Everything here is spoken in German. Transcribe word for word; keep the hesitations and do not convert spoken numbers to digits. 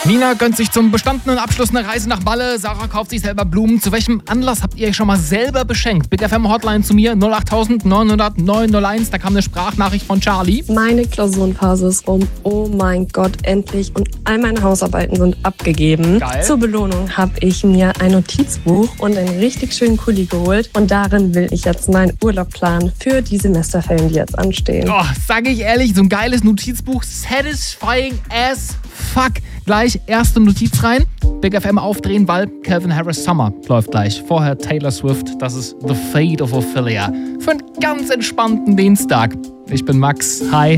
Nina gönnt sich zum bestandenen Abschluss eine Reise nach Malle. Sarah kauft sich selber Blumen. Zu welchem Anlass habt ihr euch schon mal selber beschenkt? Big F M Hotline zu mir null acht neun null null neun null eins. Da kam eine Sprachnachricht von Charlie. Meine Klausurenphase ist rum. Oh mein Gott, endlich. Und all meine Hausarbeiten sind abgegeben. Geil. Zur Belohnung habe ich mir ein Notizbuch und einen richtig schönen Kuli geholt. Und darin will ich jetzt meinen Urlaub planen für die Semesterferien, die jetzt anstehen. Oh, sag ich ehrlich, so ein geiles Notizbuch. Satisfying as fuck. Gleich erste Notiz rein. Big F M aufdrehen, weil Calvin Harris Summer läuft gleich. Vorher Taylor Swift. Das ist The Fate of Ophelia. Für einen ganz entspannten Dienstag. Ich bin Max. Hi.